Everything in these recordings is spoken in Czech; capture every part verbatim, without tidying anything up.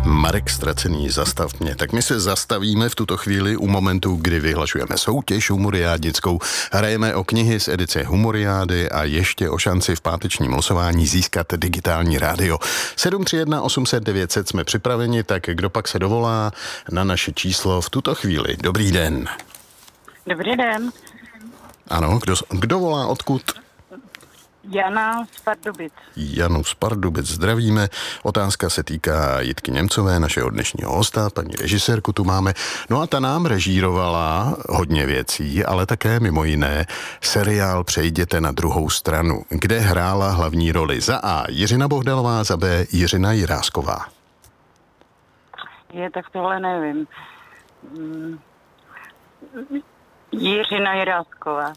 Marek Ztracený, zastav mě. Tak my se zastavíme v tuto chvíli u momentu, kdy vyhlašujeme soutěž humoriádnickou. Hrajeme o knihy z edice Humoriády a ještě o šanci v pátečním losování získat digitální rádio. sedm tři jedna osm set devět set jsme připraveni, tak kdo pak se dovolá na naše číslo v tuto chvíli. Dobrý den. Dobrý den. Ano, kdo, kdo volá odkud? Jana z Pardubic. Janu z Pardubic zdravíme. Otázka se týká Jitky Němcové, našeho dnešního hosta, paní režisérku tu máme. No a ta nám režírovala hodně věcí, ale také mimo jiné seriál Přejděte na druhou stranu, kde hrála hlavní roli za A. Jiřina Bohdalová, za B. Jiřina Jirásková. Je, tak tohle nevím. Jiřina Jirásková.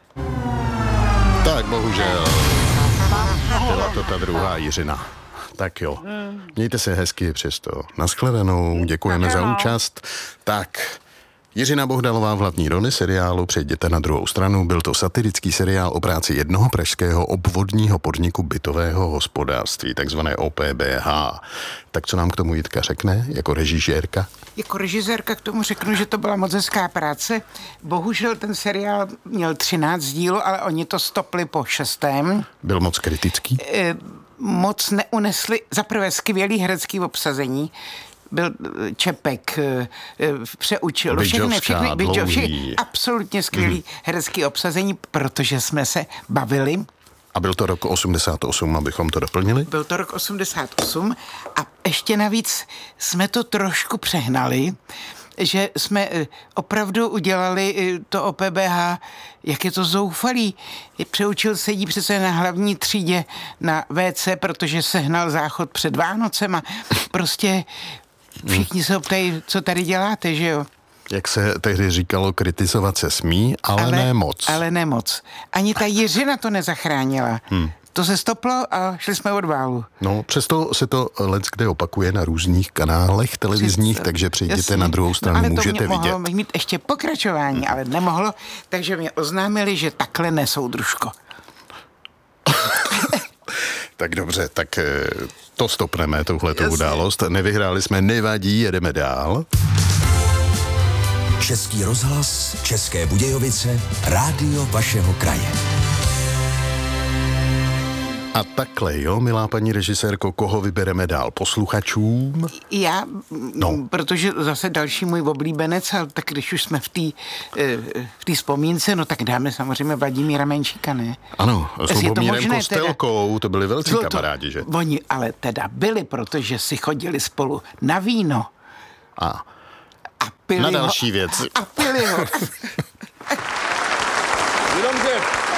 Tak bohužel, byla to ta druhá Jiřina. Tak jo, mějte se hezky přesto. Naschledanou, děkujeme za účast. Tak, Jiřina Bohdalová v hlavní roli seriálu Přejděte na druhou stranu. Byl to satirický seriál o práci jednoho pražského obvodního podniku bytového hospodářství, takzvané O P B H. Tak co nám k tomu Jitka řekne, jako režisérka? Jako režisérka k tomu řeknu, že to byla moc hezká práce. Bohužel ten seriál měl třináct dílů, ale oni to stopli po šestém. Byl moc kritický? E, moc neunesli, zaprvé skvělý herecký obsazení. Byl Čepek, přeučil všechny, všechny, všechny absolutně skvělý mm. herecký obsazení, protože jsme se bavili. A byl to rok osmdesát osm, abychom to doplnili? Byl to rok osmdesát osm a ještě navíc jsme to trošku přehnali, že jsme opravdu udělali to O P B H, jak je to zoufalý. Přeučil sedí přece na hlavní třídě na V C, protože sehnal záchod před Vánocem a prostě všichni se ptají, co tady děláte, že jo? Jak se tehdy říkalo, kritizovat se smí, ale, ale ne moc. Ale ne moc. Ani ta Jiřina to nezachránila. Hmm. To se stoplo a šli jsme od válu. No, přesto se to leckde opakuje na různých kanálech televizních, Přesto, takže Přejděte jasně. na druhou stranu, no, ale můžete vidět. Ale to mohlo mít ještě pokračování, hmm. ale nemohlo, takže mě oznámili, že takhle ne, soudružko. Tak dobře, tak to stopneme, touhletou událost. Nevyhráli jsme, nevadí, jedeme dál. Český rozhlas, České Budějovice, rádio vašeho kraje. A takhle, jo, milá paní režisérko, koho vybereme dál? Posluchačům? Já, no. protože zase další můj oblíbenec, ale tak když už jsme v té v té vzpomínce, no tak dáme samozřejmě Vladimíra Menšíka, ne? Ano, s Lubomírem Kostelkou, teda, to byli velcí to, kamarádi, že? Oni ale teda byli, protože si chodili spolu na víno. A, a pili na ho, další věc. A pili ho. Jenomže,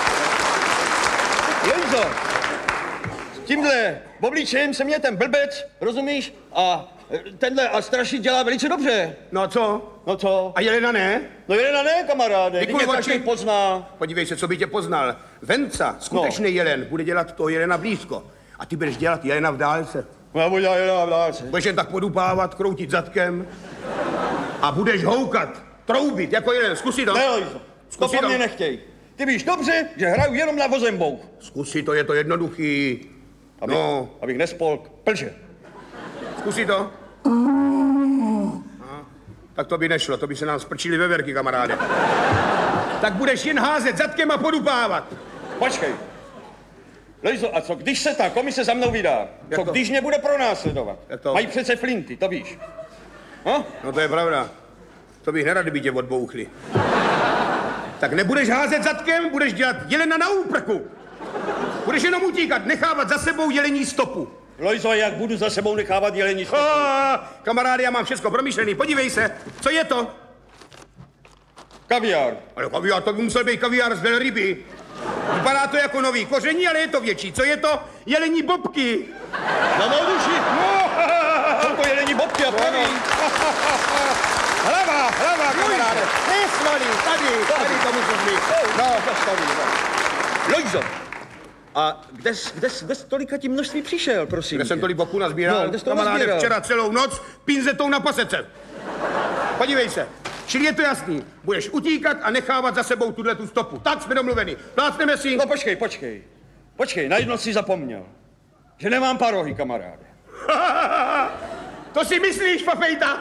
Lenzo, s tímhle obličejem se mě ten blbec, rozumíš? A tenhle a strašit dělá velice dobře. No co? No co? A Jelena ne? No Jelena ne, kamaráde, ty mě každý pozná. Podívej se, co by tě poznal. Venca, skutečný no. Jelen, bude dělat toho Jelena blízko. A ty budeš dělat Jelena v dálce. No já budu dělat Jelena v dálce. Budeš jen tak podupávat, kroutit zadkem. A budeš houkat, troubit jako Jelen. Zkusí to. Ne, Lojzo, to po mně nechtěj. Ty víš dobře, že hraju jenom na vozembouch. Zkusí to, je to jednoduchý. Abych, no. abych nespolk plže. Zkusí to. No, tak to by nešlo, to by se nám sprčili veverky, kamaráde. Tak budeš jen házet zadkem a podupávat. Počkej. Lejzo, a co když se ta komise za mnou vydá? Jak co to? Když mě bude pronásledovat? Mají přece flinty, to víš. No? No to je pravda. To bych nerad, kdyby tě odbouchli. Tak nebudeš házet zadkem, budeš dělat Jelena na úprku. Budeš jenom utíkat, nechávat za sebou jelení stopu. Lojzo, jak budu za sebou nechávat jelení stopu? Oh, kamarády, já mám všechno promyšlený, podívej se, co je to? Kaviár. Ale kaviár, to by musel být kaviár z velryby. Vypadá to jako nový koření, ale je to větší. Co je to? Jelení bobky. Na mou duši. No. Jsou to jelení bobky a praví. Hlava, hlava, kamaráde. Nesvalý, tady, tady to musíš být. No, zastaví, no. Lojzo. A kde, kde, kde z tolika tím množství přišel, prosím? Kde jsem tolik boků nazbíral? No, kde jsi to kamaráde, nazbíral? Včera celou noc pinzetou na pasece. Podívej se. Čili je to jasný. Budeš utíkat a nechávat za sebou tuhle tu stopu. Tak jsme domluveni. Plácneme si. No počkej, počkej. Počkej, na jedno si zapomněl. Že nemám parohy, kamaráde. To si myslíš, Fafejta?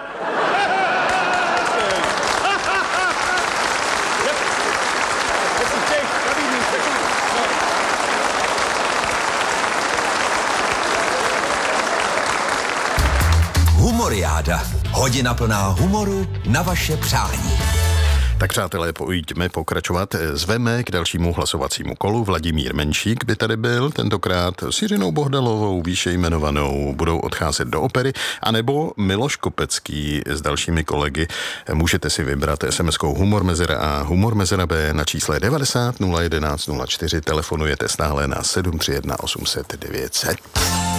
Humoriáda. Hodina plná humoru na vaše přání. Tak přátelé, pojďme pokračovat. Zveme k dalšímu hlasovacímu kolu. Vladimír Menšík by tady byl, tentokrát s Jiřinou Bohdalovou, výše jmenovanou, budou odcházet do opery, anebo Miloš Kopecký s dalšími kolegy. Můžete si vybrat es em eskou Humor Mezera A, Humor Mezera B na čísle devadesát nula jedenáct nula čtyři, telefonujete stále na sedm tři jedna osm set devět set.